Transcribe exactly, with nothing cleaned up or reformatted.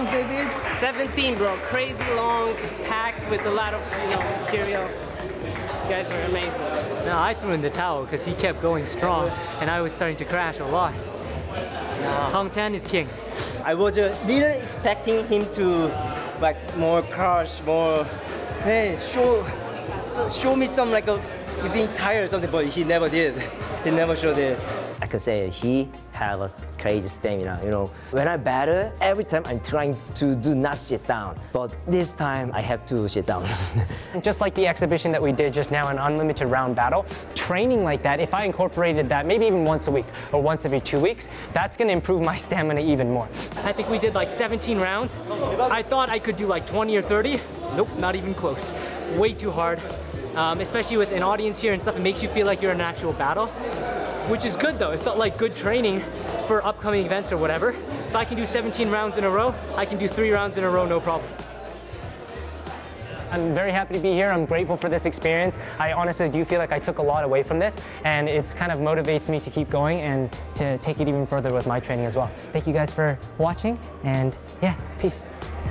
rounds they did? seventeen, bro. Crazy long, packed with a lot of, you know, material. These guys are amazing. No, I threw in the towel because he kept going strong, and I was starting to crash a lot. Hong Tan is king. I was a little expecting him to like more crush, more, hey, show, show me some like a, you being tired or something, but he never did. He never showed this. I could say he have a crazy stamina, you know. When I battle, every time I'm trying to do not sit down, but this time I have to sit down. Just like the exhibition that we did just now, an unlimited round battle, training like that, if I incorporated that maybe even once a week or once every two weeks, that's gonna improve my stamina even more. I think we did like seventeen rounds. I thought I could do like twenty or thirty. Nope, not even close. Way too hard. Um, especially with an audience here and stuff, it makes you feel like you're in an actual battle, which is good though. It felt like good training for upcoming events or whatever. If I can do seventeen rounds in a row, I can do three rounds in a row, no problem. I'm very happy to be here. I'm grateful for this experience. I honestly do feel like I took a lot away from this, and it's kind of motivates me to keep going and to take it even further with my training as well. Thank you guys for watching, and yeah, peace.